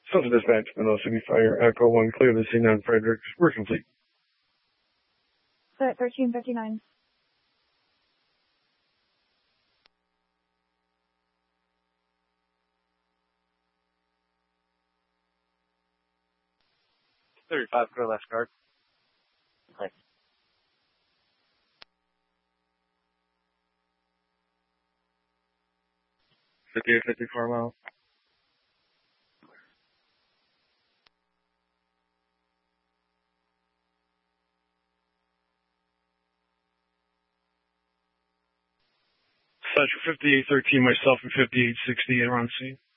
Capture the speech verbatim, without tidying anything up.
Central Dispatch, Menlo City Fire, Echo one, clear the scene on Fredericks. We're complete. Set thirteen fifty-nine. thirty-five, clear left guard. Thanks. fifty-eight fifty-four miles. Central fifty-eight thirteen, myself and fifty-eight sixty are on scene.